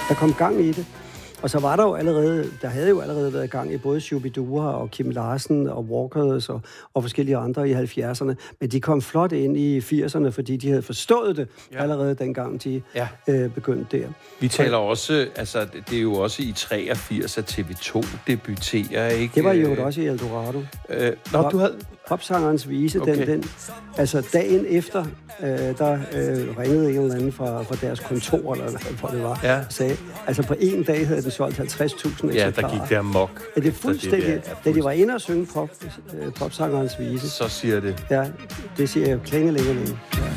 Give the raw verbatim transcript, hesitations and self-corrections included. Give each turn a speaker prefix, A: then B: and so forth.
A: Der kom gang i det. Og så var der jo allerede, der havde jo allerede været gang i både Shubidua og Kim Larsen og Walkers og, og forskellige andre i halvfjerdserne. Men de kom flot ind i firserne, fordi de havde forstået det ja. allerede dengang, de ja. øh, begyndte der.
B: Vi taler også, altså det er jo også i treogfirs, at T V to debuterer, ikke?
A: Det var jo også i Eldorado.
B: Øh, nå, Pop, du havde...
A: Popsangerens vise, okay. den, den, altså dagen efter, øh, der øh, ringede en eller anden fra, fra deres kontor, eller hvor det var, ja. og sagde, altså på en dag havde den solgt halvtreds tusind eksemplarer.
B: Ja, der gik der mok.
A: Er det fuldstændig, det der, da de var inde og synge pop, øh, Popsangerens vise.
B: Så siger det.
A: Ja, det siger jeg klinge længe længe. Ja.